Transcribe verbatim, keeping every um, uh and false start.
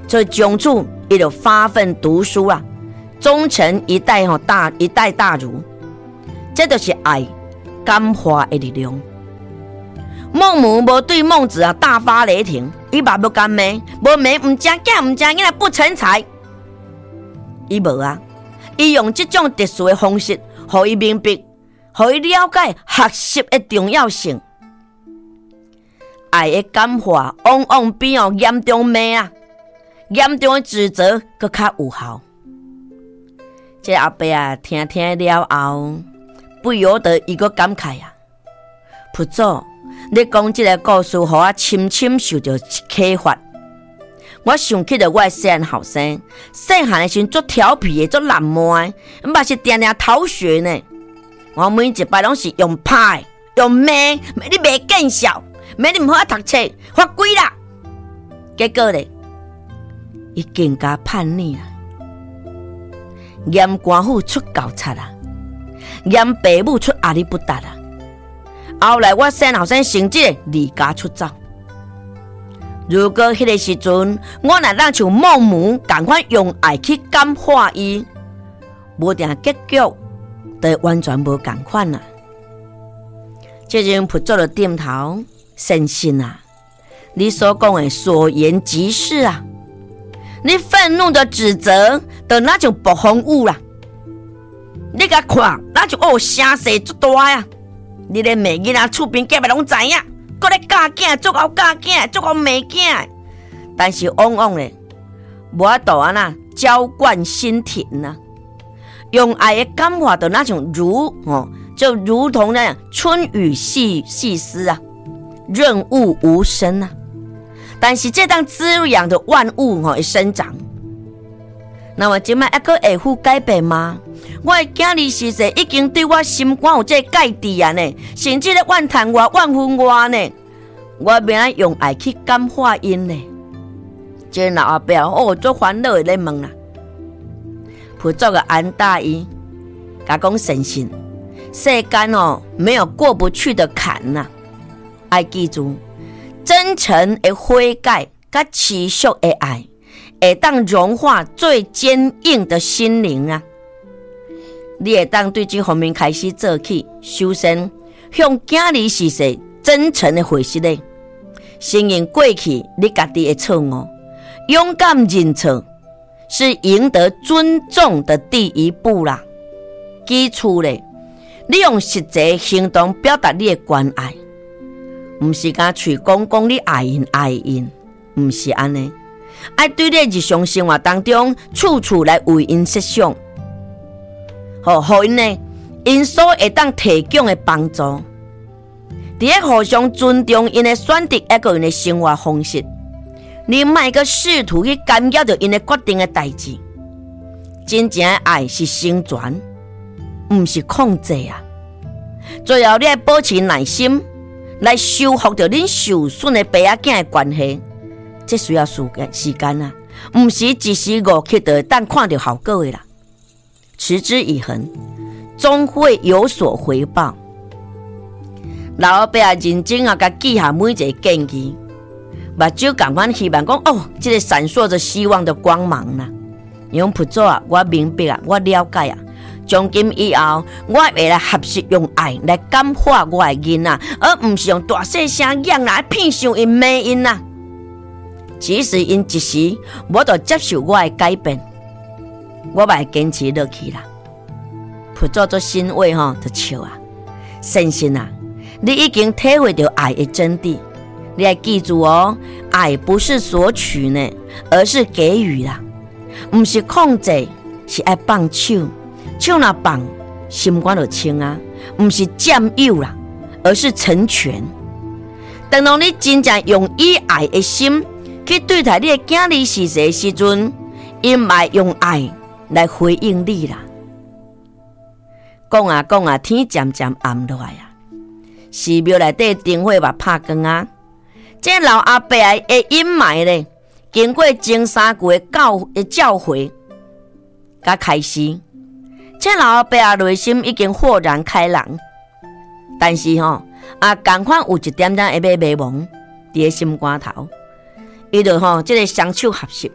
所以从此伊就发奋读书啊，终成一代吼大一代大儒。这就是爱感化的力量。孟母无对孟子啊大发雷霆，伊嘛不甘骂，无骂唔正囝唔正囡不成才。伊无啊，伊用这种特殊的方式，互伊明白，互伊了解学习的重要性。爱的感化往往比哦严重骂啊，严重的指责更较有效。这阿伯啊，听听了后，不由得伊个感慨啊，佛祖，你讲这个故事，互我深深受到启发。我想起了我的细汉后生，细汉的时阵做调皮的，做懒惰的，嘛是定定逃学呢。我每一摆拢是用拍、用骂，你袂见笑，骂你唔好读册，罚跪啦。结果咧，伊更加叛逆啦，嫌官府出教贼啦，嫌爸母出阿里不达啦。后来我细后生成绩离家出走。如果迄个时阵，我若让像孟母赶快用爱去感化伊，无定结局就完全无同款啦。这阵佛祖就点头，先生啊，你所讲的所言极是啊。你愤怒的指责，就那种暴风雨啦。你甲看，那就哦声势足大呀。你连骂囡仔厝边隔壁拢知影。搁咧教囝，做到教囝，做到骂囝，但是往往咧，无法度啊呐，浇灌心田呐、啊，用爱的感化的那种如哦，就如同那样春雨细细丝啊，润物无声啊。但是这当滋养的万物哦，会生长。那么今麦还阁会复改变吗？我的囝儿时势已经对我心肝有这芥蒂啊呢，甚至咧怨叹我、怨恨我呢。我免来用爱去感化因呢。这老阿伯哦，做烦恼的咧问啦，佛祖个安大伊，甲讲神仙，世间哦没有过不去的坎呐、啊，爱记住，真诚的悔改，甲持续的爱。会当融化最坚硬的心灵啊！你会当对这方面开始做起，首先向囝儿时势真诚的回息咧，承认过去你家己的错误，勇敢认错是赢得尊重的第一步啦。基础咧，你用实际行动表达你的关爱，唔是讲嘴讲讲你爱因爱因，唔是安尼。爱对你日常生活当中，处处来为因设想，好，互因呢，因所会当提供的帮助，伫咧互相尊重因的选择，一个因的生活方式，你莫个试图去干扰着因的决定的代志。真正的爱是成全，唔是控制啊。最后，你要保持耐心，来修复着恁受损的爸仔囝的关系。这需要时间时间啊，唔是一时五刻就当看到效果的啦。持之以恒，终会有所回报。老阿伯啊，认真啊，甲记下每一个建议，目睭感官希望讲哦，这个闪烁着希望的光芒啦。用佛祖啊，我明白啊，我了解啊。从今以后，我会来合适用爱来感化我的囡仔，而唔是用大细声养来骗上因骂因啦。即使因一时无就接受我的改变，我嘛会坚持落去啦。佛祖做欣慰吼，就笑啊，先生啊，你已经体会到爱的真谛。你要记住哦，爱不是索取呢，而是给予啦，不是控制，是爱放手，手若放，心肝就清啊，不是占有啦，而是成全。等到你真正用以爱的心。去对待你的囝儿时势的时阵，因嘛用爱来回应你啦。讲啊讲啊，天渐渐暗落来啊，寺庙内底灯火嘛拍光啊。这老阿伯的阴霾咧，经过前三句的教的教诲，甲开始，这老阿伯啊内心已经豁然开朗，但是吼、哦、啊，同款有一点点会被迷茫伫个心肝头。伊就吼，即个双手合十，